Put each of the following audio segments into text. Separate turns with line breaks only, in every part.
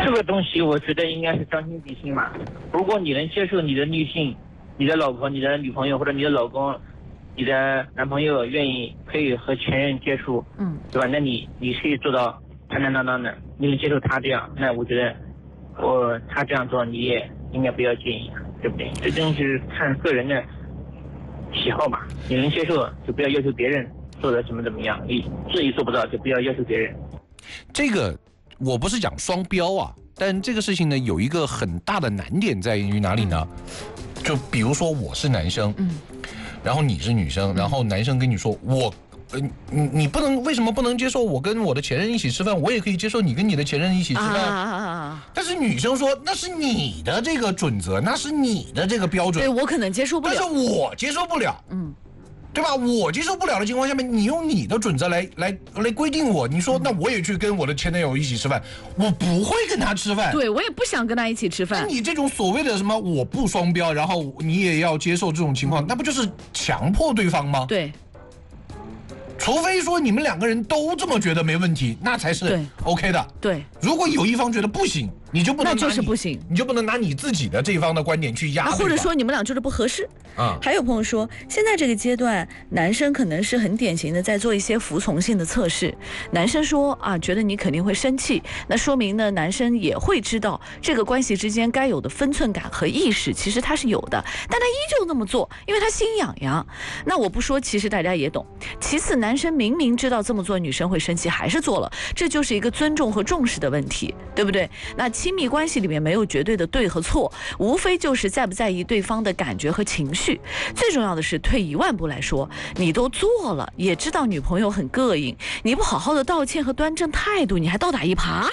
这个东西我觉得应该是将心比心嘛。如果你能接受你的女性、你的老婆、你的女朋友或者你的老公、你的男朋友可以和前任接触，对吧？那你可以做到坦坦荡荡的，你能接受他这样，那我觉得他这样做你也应该不要介意，对不对？这东西是看个人的喜好嘛，你能接受就不要要求别人做的怎么样，你自己做不到就不要要求别人。
这个我不是讲双标啊，但这个事情呢有一个很大的难点在于哪里呢？就比如说我是男生，然后你是女生，然后男生跟你说你不能，为什么不能接受我跟我的前任一起吃饭？我也可以接受你跟你的前任一起吃饭。但是女生说那是你的这个准则，那是你的这个标准。
对，我可能接受不了，
但是我接受不了。对吧？我接受不了的情况下面，你用你的准则来规定我。你说那我也去跟我的前男友一起吃饭，我不会跟他吃饭。
对，我也不想跟他一起吃饭。
那你这种所谓的什么我不双标，然后你也要接受这种情况，那不就是强迫对方吗？
对。
除非说你们两个人都这么觉得没问题，那才是 OK 的。
对，
如果有一方觉得不行，你就不能
那就是不行，
你就不能拿你自己的这一方的观点去压对方，
或者说你们俩就是不合适。还有朋友说，现在这个阶段，男生可能是很典型的在做一些服从性的测试。男生说觉得你肯定会生气，那说明呢，男生也会知道这个关系之间该有的分寸感和意识，其实他是有的，但他依旧那么做，因为他心痒痒。那我不说，其实大家也懂。其次，男生明明知道这么做女生会生气，还是做了，这就是一个尊重和重视的问题，对不对？那亲密关系里面没有绝对的对和错，无非就是在不在意对方的感觉和情绪。最重要的是，退一万步来说，你都做了，也知道女朋友很膈应，你不好好的道歉和端正态度，你还倒打一耙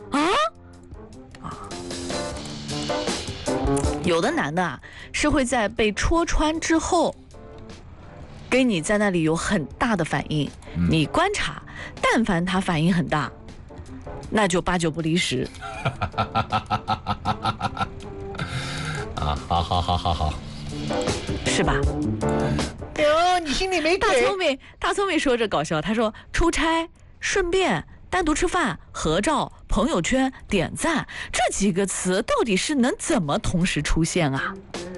有的男的是会在被戳穿之后给你在那里有很大的反应，你观察，但凡他反应很大，那就8、9不离10。
好，
是吧？
你心里没
鬼。大聪明说着搞笑，他说出差、顺便、单独吃饭、合照、朋友圈、点赞，这几个词到底是能怎么同时出现啊？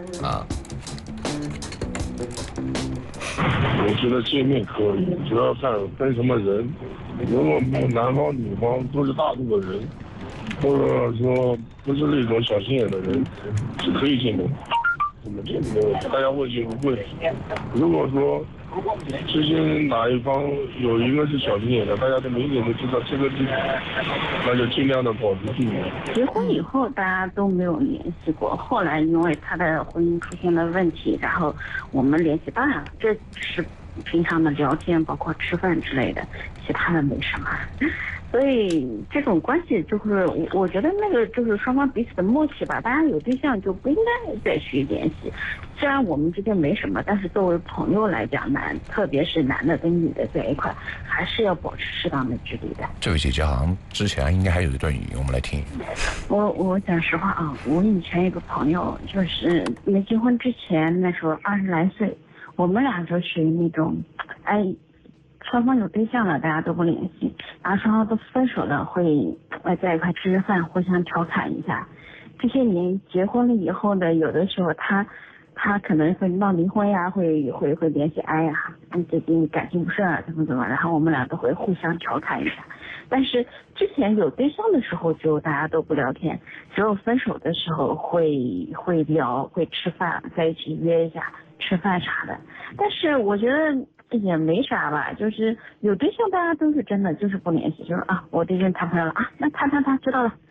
我觉得见面可以，主要看跟什么人。如果男方女方都是大度的人，或者说不是那种小心眼的人，是可以见面。怎么见面？大家问就问。如果说之间哪一方有一个是小心眼的，大家都明显都知道这个是，那就尽量的保持距离。
结婚以后大家都没有联系过，后来因为他的婚姻出现了问题，然后我们联系淡了，这是平常的聊天，包括吃饭之类的，其他的没什么。所以这种关系就是，我觉得那个就是双方彼此的默契吧。大家有对象就不应该再去联系。虽然我们之间没什么，但是作为朋友来讲，特别是男的跟女的在一块，还是要保持适当的距离的。
这位姐姐好像之前应该还有一段语音，我们来听。
我讲实话啊，我以前有个朋友，就是没结婚之前，那时候20来岁，我们俩就属于那种，双方有对象了，大家都不联系，然后双方都分手了，会在一块吃吃饭，互相调侃一下。这些年结婚了以后呢，有的时候他可能会闹离婚呀，会联系，最近感情不顺啊，怎么，然后我们俩都会互相调侃一下。但是之前有对象的时候，就大家都不聊天，只有分手的时候会聊，会吃饭，在一起约一下吃饭啥的。但是我觉得也没啥吧，就是有对象大家都是真的就是不联系，就是我对象谈朋友了那谈知道了，